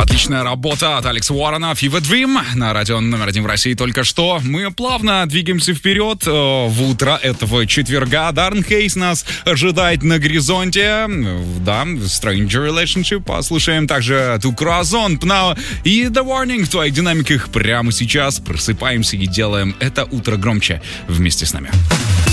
Отличная работа от Алекса Уоррена, Fever Dream на радио номер 1 в России только что. Мы плавно двигаемся вперед в утро этого четверга. Даррен Хейс нас ожидает на горизонте. Да, Stranger Relationship. Послушаем также Two Corazon, Pnau и The Warning в твоих динамиках прямо сейчас. Просыпаемся и делаем это утро громче вместе с нами.